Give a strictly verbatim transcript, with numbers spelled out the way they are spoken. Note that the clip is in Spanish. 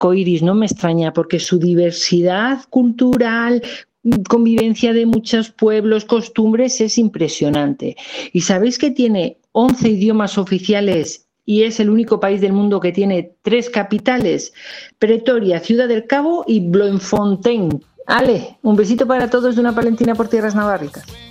arcoíris, no me extraña, porque su diversidad cultural, convivencia de muchos pueblos, costumbres, es impresionante. ¿Y sabéis que tiene once idiomas oficiales y es el único país del mundo que tiene tres capitales? Pretoria, Ciudad del Cabo y Bloemfontein. Ale, un besito para todos de una palentina por tierras navarricas.